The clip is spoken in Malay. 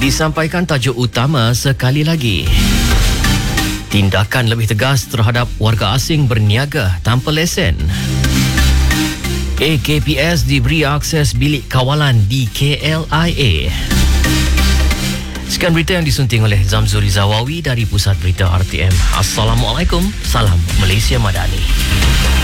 Disampaikan tajuk utama sekali lagi. Tindakan lebih tegas terhadap warga asing berniaga tanpa lesen. AKPS diberi akses bilik kawalan di KLIA. Sekian berita yang disunting oleh Zamzuri Zawawi dari Pusat Berita RTM. Assalamualaikum, salam Malaysia Madani.